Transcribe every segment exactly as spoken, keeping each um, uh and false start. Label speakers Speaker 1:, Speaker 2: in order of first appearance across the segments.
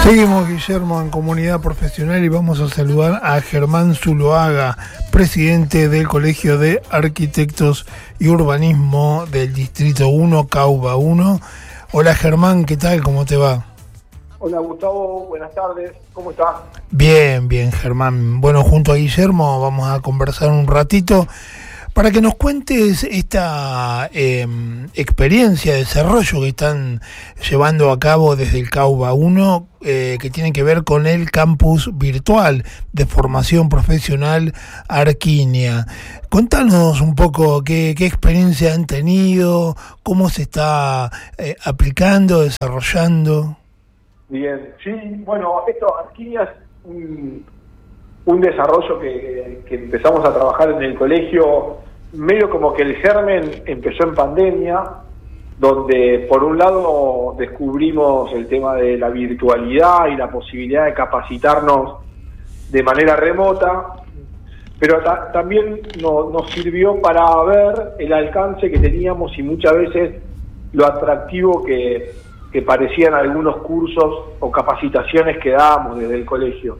Speaker 1: Seguimos, Guillermo, en Comunidad Profesional y vamos a saludar a Germán Zuloaga, presidente del Colegio de Arquitectos y Urbanismo del Distrito uno, Cauba uno. Hola Germán, ¿qué tal? ¿Cómo te va?
Speaker 2: Hola Gustavo, buenas tardes, ¿cómo estás?
Speaker 1: Bien, bien Germán. Bueno, junto a Guillermo vamos a conversar un ratito para que nos cuentes esta eh, experiencia de desarrollo que están llevando a cabo desde el Cauba uno, eh, que tiene que ver con el campus virtual de formación profesional Arquinia. Contanos un poco qué, qué experiencia han tenido, cómo se está eh, aplicando, desarrollando.
Speaker 2: Bien, sí, bueno, esto Arquinia es un, un desarrollo que, que empezamos a trabajar en el colegio, medio como que el germen empezó en pandemia, donde por un lado descubrimos el tema de la virtualidad y la posibilidad de capacitarnos de manera remota, pero ta- también no, nos sirvió para ver el alcance que teníamos y muchas veces lo atractivo que, que parecían algunos cursos o capacitaciones que dábamos desde el colegio.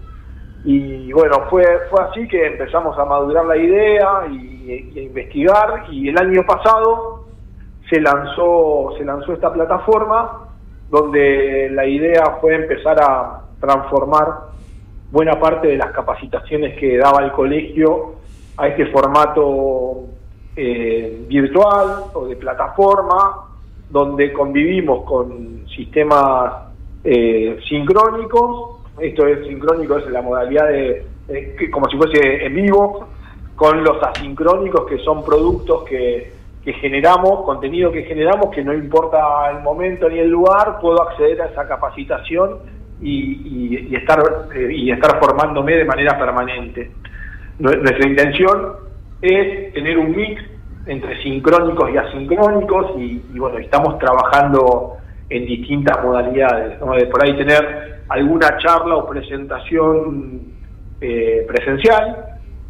Speaker 2: Y bueno, fue fue así que empezamos a madurar la idea y, y a investigar, y el año pasado se lanzó se lanzó esta plataforma donde la idea fue empezar a transformar buena parte de las capacitaciones que daba el colegio a este formato eh, virtual o de plataforma, donde convivimos con sistemas eh, sincrónicos. Esto es sincrónico, es la modalidad de, de que, como si fuese en vivo, con los asincrónicos, que son productos que, que generamos, contenido que generamos, que no importa el momento ni el lugar, puedo acceder a esa capacitación y, y, y estar eh, y estar formándome de manera permanente. Nuestra intención es tener un mix entre sincrónicos y asincrónicos, y, y bueno, estamos trabajando en distintas modalidades, ¿no? De por ahí tener alguna charla o presentación eh, presencial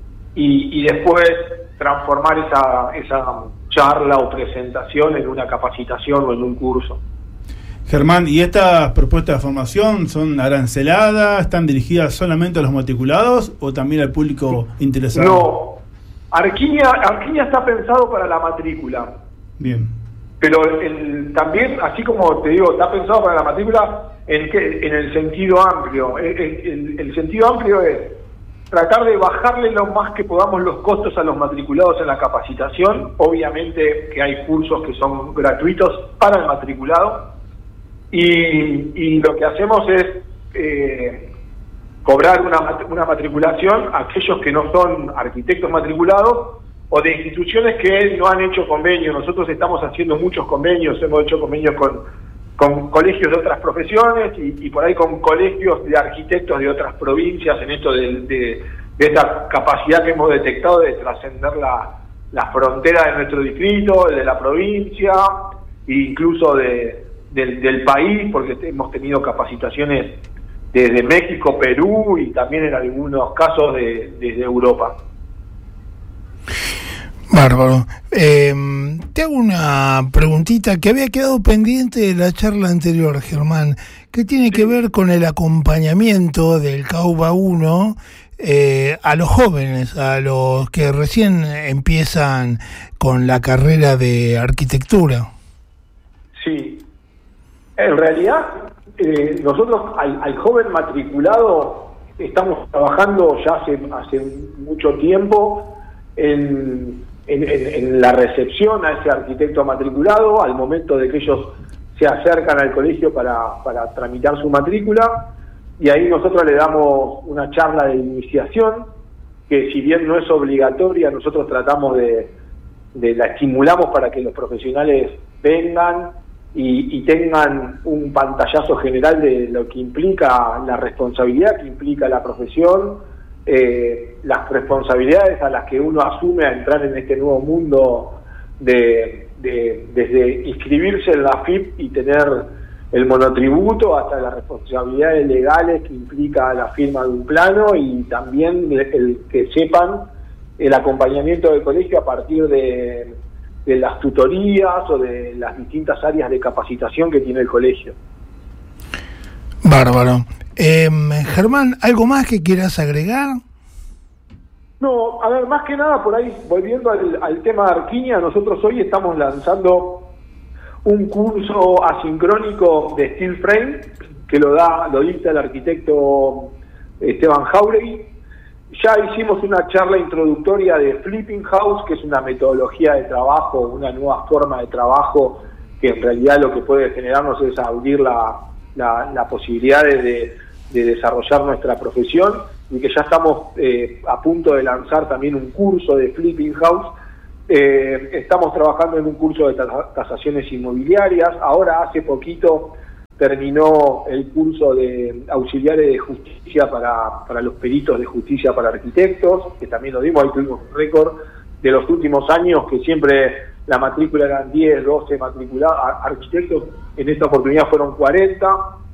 Speaker 2: y, y después transformar esa, esa charla o presentación en una capacitación o en un curso.
Speaker 3: Germán, ¿y estas propuestas de formación son aranceladas, están dirigidas solamente a los matriculados o también al público interesado?
Speaker 2: No, Arquinia, Arquinia está pensado para la matrícula.
Speaker 3: Bien.
Speaker 2: Pero el, también, así como te digo, está pensado para la matrícula en, que, en el sentido amplio. El, el, el sentido amplio es tratar de bajarle lo más que podamos los costos a los matriculados en la capacitación. Obviamente que hay cursos que son gratuitos para el matriculado. Y, y lo que hacemos es eh, cobrar una, una matriculación a aquellos que no son arquitectos matriculados o de instituciones que no han hecho convenios. Nosotros estamos haciendo muchos convenios, hemos hecho convenios con, con colegios de otras profesiones y, y por ahí con colegios de arquitectos de otras provincias, en esto de, de, de esta capacidad que hemos detectado de trascender la, la frontera de nuestro distrito, de la provincia, e incluso de, de, del país, porque hemos tenido capacitaciones desde México, Perú y también en algunos casos de, desde Europa.
Speaker 1: Bárbaro. Eh, te hago una preguntita que había quedado pendiente de la charla anterior, Germán, que tiene que ver con el acompañamiento del Cauba uno eh, a los jóvenes, a los que recién empiezan con la carrera de arquitectura.
Speaker 2: Sí, en realidad eh, nosotros al, al joven matriculado estamos trabajando ya hace, hace mucho tiempo en... En, en, en la recepción a ese arquitecto matriculado, al momento de que ellos se acercan al colegio para, para tramitar su matrícula, y ahí nosotros le damos una charla de iniciación, que si bien no es obligatoria, nosotros tratamos de, de la estimulamos para que los profesionales vengan y, y tengan un pantallazo general de lo que implica la responsabilidad que implica la profesión, Eh, las responsabilidades a las que uno asume a entrar en este nuevo mundo, de, de desde inscribirse en la F I P y tener el monotributo hasta las responsabilidades legales que implica la firma de un plano, y también el, el que sepan el acompañamiento del colegio a partir de, de las tutorías o de las distintas áreas de capacitación que tiene el colegio.
Speaker 1: Bárbaro. Eh, Germán, ¿algo más que quieras agregar?
Speaker 2: No, a ver, más que nada por ahí, volviendo al, al tema de Arquinia, nosotros hoy estamos lanzando un curso asincrónico de steel frame que lo da, lo dicta el arquitecto Esteban Jauregui. Ya hicimos una charla introductoria de Flipping House, que es una metodología de trabajo, una nueva forma de trabajo que en realidad lo que puede generarnos es abrir la, la, la posibilidad de, de, de desarrollar nuestra profesión, y que ya estamos eh, a punto de lanzar también un curso de Flipping House. Eh, estamos trabajando en un curso de tasaciones inmobiliarias. Ahora hace poquito terminó el curso de auxiliares de justicia para, para los peritos de justicia para arquitectos, que también lo dimos, ahí tuvimos un récord de los últimos años, que siempre la matrícula eran diez, doce matriculados, arquitectos, en esta oportunidad fueron cuarenta.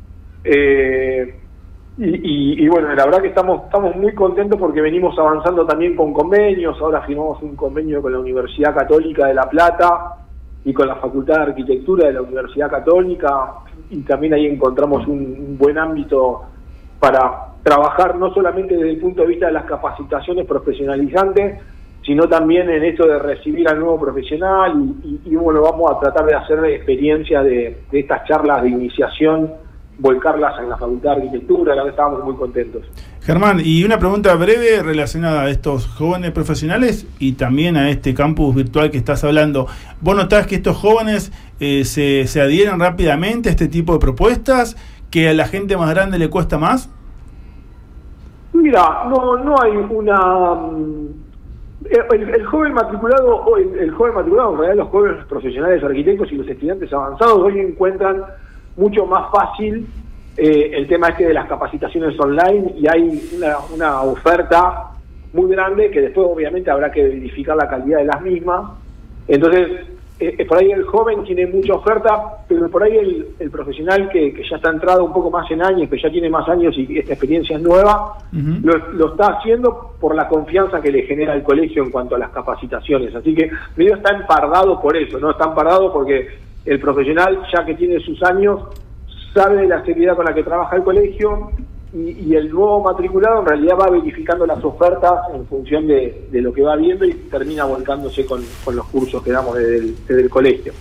Speaker 2: Eh, y, y, y bueno, la verdad que estamos, estamos muy contentos porque venimos avanzando también con convenios. Ahora firmamos un convenio con la Universidad Católica de La Plata y con la Facultad de Arquitectura de la Universidad Católica, y también ahí encontramos un, un buen ámbito para trabajar no solamente desde el punto de vista de las capacitaciones profesionalizantes, sino también en esto de recibir al nuevo profesional, y, y, y bueno, vamos a tratar de hacer experiencia de, de estas charlas de iniciación, volcarlas en la Facultad de Arquitectura. La verdad estábamos muy contentos.
Speaker 3: Germán, y una pregunta breve relacionada a estos jóvenes profesionales y también a este campus virtual que estás hablando. ¿Vos notás que estos jóvenes eh, se, se adhieren rápidamente a este tipo de propuestas, que a la gente más grande le cuesta más?
Speaker 2: Mira, no, no hay una... El, el joven matriculado, o el, el joven matriculado, en realidad los jóvenes profesionales arquitectos y los estudiantes avanzados hoy encuentran mucho más fácil eh, el tema este de las capacitaciones online, y hay una, una oferta muy grande que después obviamente habrá que verificar la calidad de las mismas. Entonces, eh, por ahí el joven tiene mucha oferta, pero por ahí el, el profesional que, que ya está entrado un poco más en años, que ya tiene más años y esta experiencia es nueva, uh-huh. lo, lo está haciendo por la confianza que le genera el colegio en cuanto a las capacitaciones. Así que medio está empardado por eso, ¿no? Está empardado porque el profesional, ya que tiene sus años, sabe de la seriedad con la que trabaja el colegio, y, y el nuevo matriculado en realidad va verificando las ofertas en función de, de lo que va viendo, y termina volcándose con, con los cursos que damos desde el, desde el colegio.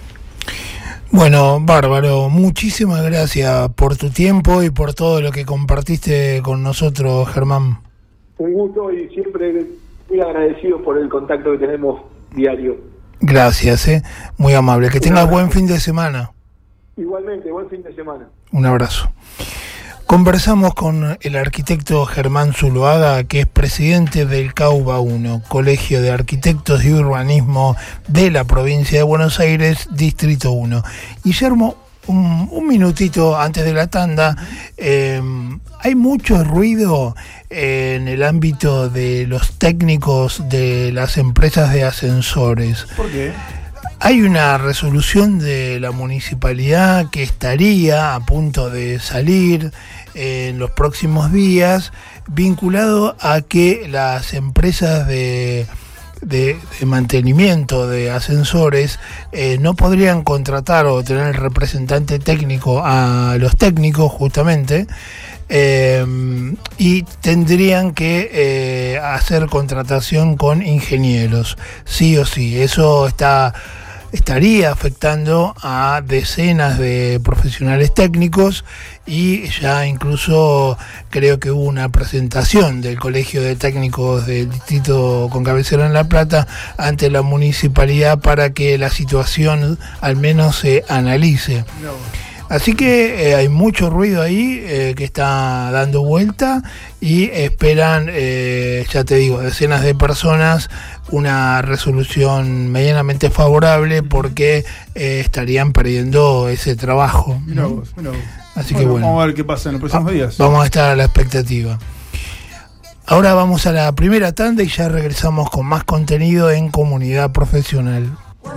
Speaker 1: Bueno, bárbaro, muchísimas gracias por tu tiempo y por todo lo que compartiste con nosotros, Germán.
Speaker 2: Un gusto, y siempre muy agradecido por el contacto que tenemos diario.
Speaker 1: Gracias, eh, muy amable. Que tengas buen fin de semana.
Speaker 2: Igualmente, buen fin de semana.
Speaker 1: Un abrazo. Conversamos con el arquitecto Germán Zuloaga, que es presidente del CAUBA uno, Colegio de Arquitectos y Urbanismo de la provincia de Buenos Aires, Distrito uno. Guillermo, un, un minutito antes de la tanda, eh, hay mucho ruido en el ámbito de los técnicos de las empresas de ascensores.
Speaker 3: ¿Por qué?
Speaker 1: Hay una resolución de la municipalidad que estaría a punto de salir en los próximos días, vinculado a que las empresas de, de, de mantenimiento de ascensores eh, no podrían contratar o tener representante técnico a los técnicos, justamente, eh, y tendrían que eh, hacer contratación con ingenieros, sí o sí. Eso está... estaría afectando a decenas de profesionales técnicos, y ya incluso creo que hubo una presentación del Colegio de Técnicos del Distrito con cabecera en La Plata ante la municipalidad para que la situación al menos se analice. No. Así que eh, hay mucho ruido ahí eh, que está dando vuelta, y esperan, eh, ya te digo, decenas de personas una resolución medianamente favorable, porque eh, estarían perdiendo ese trabajo, ¿no?
Speaker 3: Mirá vos, mirá vos.
Speaker 1: Así
Speaker 3: bueno,
Speaker 1: que bueno,
Speaker 3: vamos a ver qué pasa en los próximos días.
Speaker 1: Vamos a estar a la expectativa. Ahora vamos a la primera tanda y ya regresamos con más contenido en Comunidad Profesional.